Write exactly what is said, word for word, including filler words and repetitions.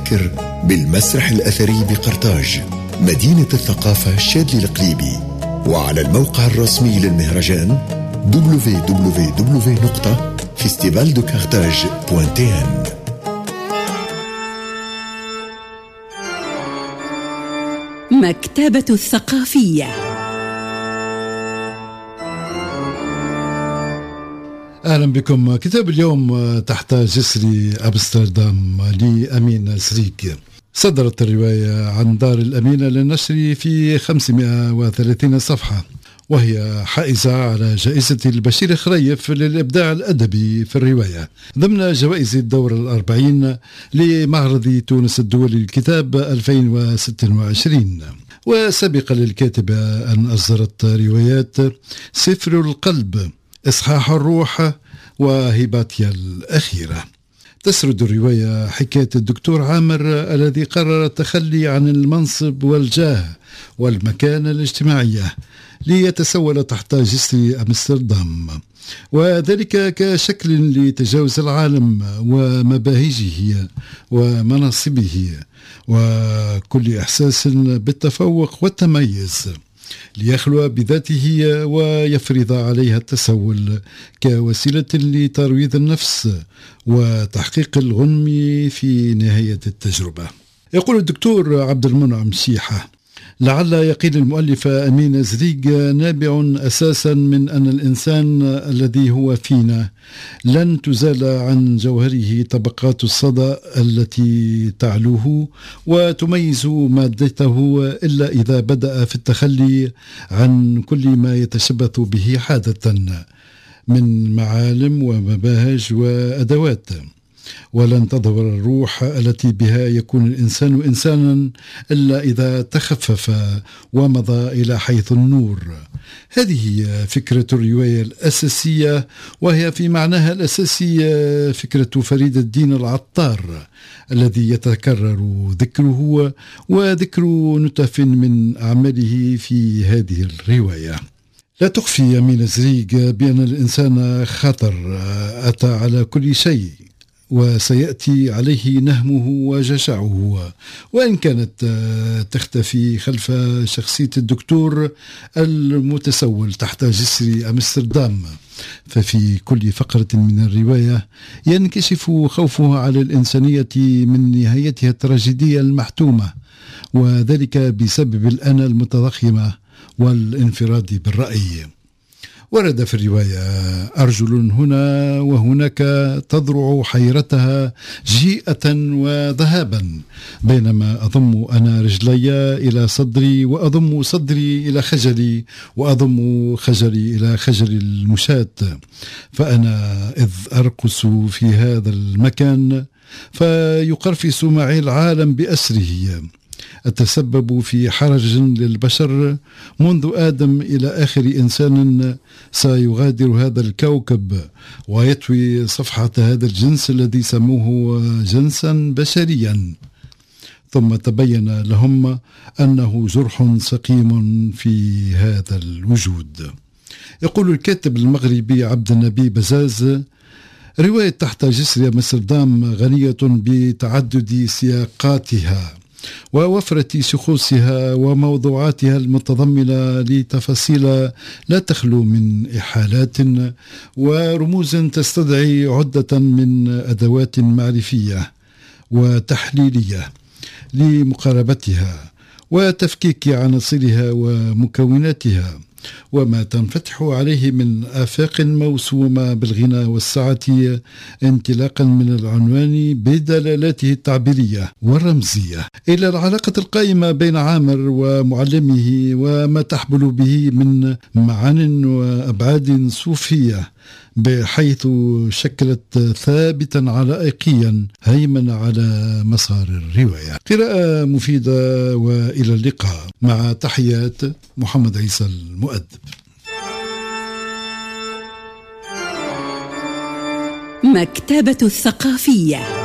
نفكر بالمسرح الأثري بقرطاج مدينة الثقافة الشاذلي القليبي، وعلى الموقع الرسمي للمهرجان دبليو دبليو دبليو دوت فيستيفال دو كارتاج دوت تي ان. مكتبة الثقافية. أهلا بكم. كتاب اليوم تحت جسر أمستردام لأمين زريق. صدرت الرواية عن دار الأمينة للنشر في خمسمائة وثلاثين صفحة، وهي حائزة على جائزة البشير خريف للإبداع الأدبي في الرواية ضمن جوائز الدورة الأربعين لمعرض تونس الدولي للكتاب ألفين وستة وعشرين. وسبق للكاتبة أن أصدرت روايات سفر القلب، إصحاح الروح، وهباتيا الأخيرة. تسرد الرواية حكاية الدكتور عامر الذي قرر التخلي عن المنصب والجاه والمكانة الاجتماعية ليتسول تحت جسر أمستردام، وذلك كشكل لتجاوز العالم ومباهجه ومناصبه وكل إحساس بالتفوق والتميز، ليخلو بذاته ويفرض عليها التسول كوسيلة لترويض النفس وتحقيق الغنم في نهاية التجربة. يقول الدكتور عبد المنعم شيحة: لعل يقين المؤلف أمين زريق نابع أساسا من أن الإنسان الذي هو فينا لن تزال عن جوهره طبقات الصدى التي تعلوه وتميز مادته إلا إذا بدأ في التخلي عن كل ما يتشبث به حادثا من معالم ومباهج وأدوات، ولن تظهر الروح التي بها يكون الإنسان إنسانا إلا إذا تخفف ومضى إلى حيث النور. هذه فكرة الرواية الأساسية، وهي في معناها الأساسي فكرة فريد الدين العطار الذي يتكرر ذكره وذكر نتف من أعماله في هذه الرواية. لا تخفي أمين زريق بأن الإنسان خطر أتى على كل شيء وسيأتي عليه نهمه وجشعه، وإن كانت تختفي خلف شخصية الدكتور المتسول تحت جسر أمستردام، ففي كل فقرة من الرواية ينكشف خوفه على الإنسانية من نهايتها التراجيدية المحتومة، وذلك بسبب الأنا المتضخمة والانفراد بالرأي. ورد في الرواية أرجل هنا وهناك تضرع حيرتها جيئة وذهابا، بينما أضم أنا رجلي إلى صدري وأضم صدري إلى خجلي وأضم خجلي إلى خجل المشاة، فأنا إذ أرقص في هذا المكان فيقرفس معي العالم بأسره، أتسبب في حرج للبشر منذ آدم إلى آخر إنسان سيغادر هذا الكوكب ويطوي صفحة هذا الجنس الذي سموه جنسا بشريا. ثم تبين لهم أنه جرح سقيم في هذا الوجود. يقول الكاتب المغربي عبد النبي بزاز: رواية تحت جسر أمستردام غنية بتعدد سياقاتها ووفرة شخوصها وموضوعاتها المتضمنة لتفاصيل لا تخلو من إحالات ورموز تستدعي عدة من أدوات معرفية وتحليلية لمقاربتها وتفكيك عناصرها ومكوناتها، وما تنفتح عليه من آفاق موسومة بالغنى والسعة انطلاقا من العنوان بدلالاته التعبيرية والرمزية إلى العلاقة القائمة بين عامر ومعلمه وما تحبل به من معان وأبعاد صوفية، بحيث شكلت ثابتا علائقيا هيمن على مسار الرواية. قراءة مفيدة، وإلى اللقاء، مع تحيات محمد عيسى المؤدب. مكتبة الثقافية.